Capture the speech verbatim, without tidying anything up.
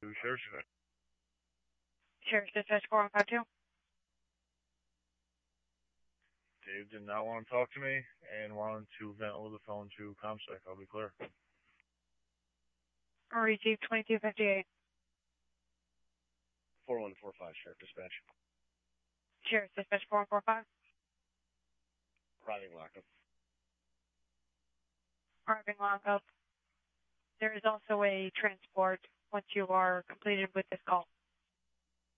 Sheriff's Dispatch. Sheriff's Dispatch four one five two. Dave did not want to talk to me and wanted to vent over the phone to ComSec. I'll be clear. Receive twenty-two fifty-eight. four one four five, Sheriff Dispatch. Sheriff's Dispatch four one four five. Arriving lockup. Arriving lockup. There is also a transport once you are completed with this call.